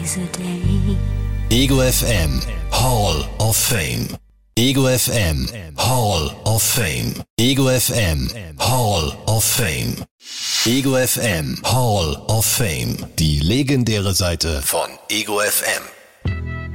Ego FM Hall of Fame. Ego FM Hall of Fame. Ego FM Hall of Fame. Ego FM Hall of Fame. Die legendäre Seite von Ego FM.